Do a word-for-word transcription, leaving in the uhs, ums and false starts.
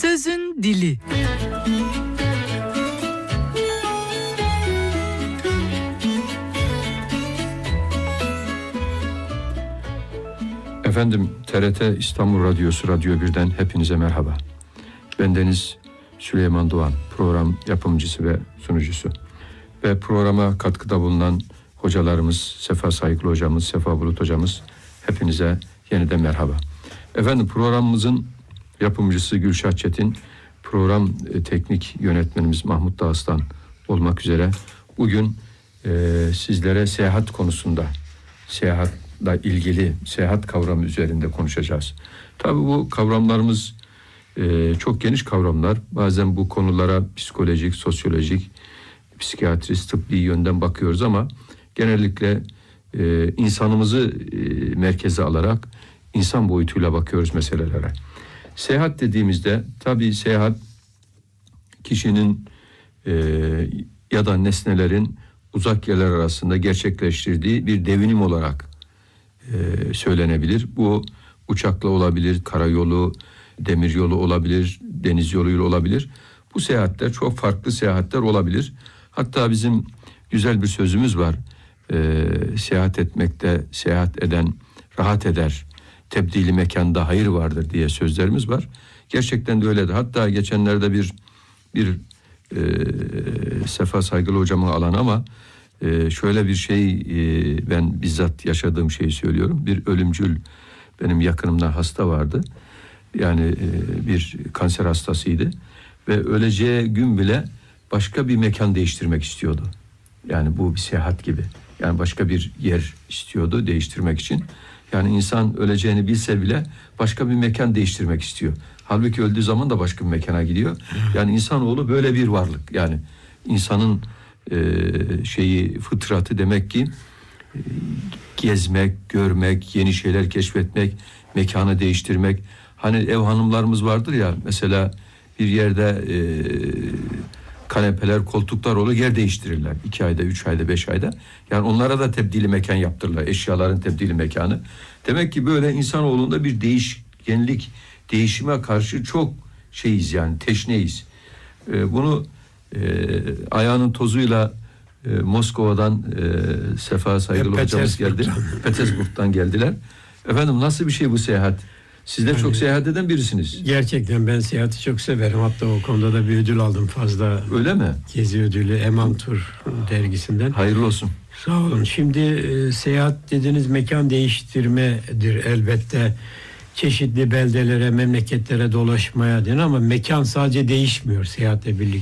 Sözün dili. Efendim, T R T İstanbul Radyosu Radyo bir'den hepinize merhaba. Bendeniz Süleyman Doğan, program yapımcısı ve sunucusu. Ve programa katkıda bulunan hocalarımız, Sefa Saygılı hocamız, Sefa Bulut hocamız, hepinize yeniden merhaba. Efendim, programımızın yapımcısı Gülşah Çetin, program e, teknik yönetmenimiz Mahmut Dağıstan olmak üzere bugün e, sizlere seyahat konusunda, seyahatle ilgili seyahat kavramı üzerinde konuşacağız. Tabii bu kavramlarımız e, çok geniş kavramlar. Bazen bu konulara psikolojik, sosyolojik, psikiyatrist, tıbbi yönden bakıyoruz ama genellikle e, insanımızı e, merkeze alarak insan boyutuyla bakıyoruz meselelere. Seyahat dediğimizde tabii seyahat kişinin e, ya da nesnelerin uzak yerler arasında gerçekleştirdiği bir devinim olarak e, söylenebilir. Bu uçakla olabilir, karayolu, demiryolu olabilir, deniz yoluyla olabilir. Bu seyahatler çok farklı seyahatler olabilir. Hatta bizim güzel bir sözümüz var. E, seyahat etmekte seyahat eden rahat eder. Tebdili mekanda hayır vardır diye sözlerimiz var. Gerçekten de öyledir. Hatta geçenlerde bir bir e, Sefa Saygılı hocamın alanı ama e, şöyle bir şey e, ben bizzat yaşadığım şeyi söylüyorum. Bir ölümcül benim yakınımda hasta vardı. Yani e, bir kanser hastasıydı ve öleceği gün bile başka bir mekan değiştirmek istiyordu. Yani bu bir seyahat gibi. Yani başka bir yer istiyordu değiştirmek için. Yani insan öleceğini bilse bile başka bir mekan değiştirmek istiyor. Halbuki öldüğü zaman da başka bir mekana gidiyor. Yani insanoğlu böyle bir varlık. Yani insanın e, şeyi fıtratı demek ki e, gezmek, görmek, yeni şeyler keşfetmek, mekanı değiştirmek. Hani ev hanımlarımız vardır ya, mesela bir yerde e, kanepeler, koltuklar olur, yer değiştirirler. İki ayda, üç ayda, beş ayda. Yani onlara da tebdili mekan yaptırırlar. Eşyaların tebdili mekanı. Demek ki böyle insanoğlunda bir değişkenlik, değişime karşı çok şeyiz yani, teşneyiz. Ee, bunu e, ayağının tozuyla e, Moskova'dan e, Sefa Saygılı hocamız geldi. Petersburg'dan geldiler. Efendim, nasıl bir şey bu seyahat? Siz de yani, çok seyahat eden birisiniz. Gerçekten ben seyahati çok severim. Hatta o konuda da bir ödül aldım fazla. Öyle mi? Gezi ödülü Eman Tur dergisinden. Hayırlı olsun. Sağ olun. Şimdi e, seyahat dediğiniz mekan değiştirmedir elbette. Çeşitli beldelere, memleketlere dolaşmaya den ama mekan sadece değişmiyor seyahatle birlikte.